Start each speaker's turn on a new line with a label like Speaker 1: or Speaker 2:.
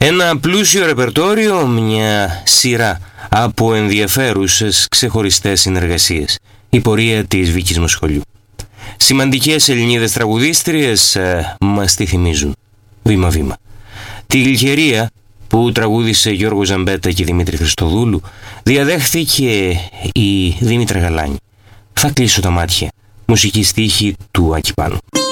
Speaker 1: Ένα πλούσιο ρεπερτόριο, μια σειρά από ενδιαφέρουσες ξεχωριστές συνεργασίες. Η πορεία της Βίκης Μοσχολιού. Σημαντικές Ελληνίδες τραγουδίστριες μας τη θυμίζουν βήμα-βήμα. Τη Γλυκερία που τραγούδισε Γιώργο Ζαμπέτα και Δημήτρη Χριστοδούλου διαδέχθηκε η Δήμητρα Γαλάνη. Θα κλείσω τα μάτια. Μουσική στίχη του Άκη Πάνου.